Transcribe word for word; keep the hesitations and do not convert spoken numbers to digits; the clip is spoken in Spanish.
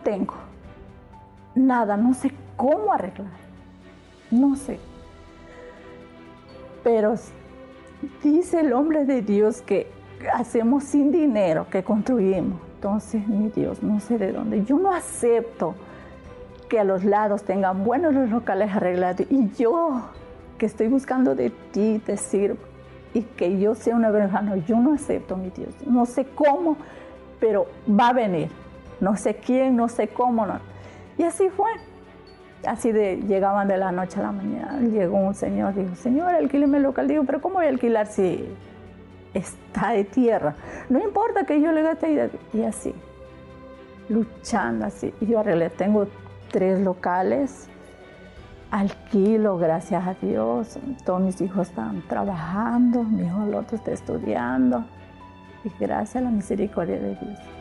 tengo nada, no sé cómo arreglar, no sé. Pero dice el hombre de Dios que hacemos sin dinero, que construimos. Entonces, mi Dios, no sé de dónde. Yo no acepto que a los lados tengan buenos los locales arreglados. Y yo, que estoy buscando de ti, te sirvo. Y que yo sea una verdad, yo no acepto, mi Dios. No sé cómo, pero va a venir. No sé quién, no sé cómo. No. Y así fue. Así de, llegaban de la noche a la mañana. Llegó un señor, dijo, señor, alquíleme el local. Digo, pero ¿cómo voy a alquilar si está de tierra? No importa que yo le gaste. Y así, luchando así. Y yo arreglé, tengo tres locales, alquilo, gracias a Dios. Todos mis hijos están trabajando, mi hijo el otro está estudiando. Y gracias a la misericordia de Dios.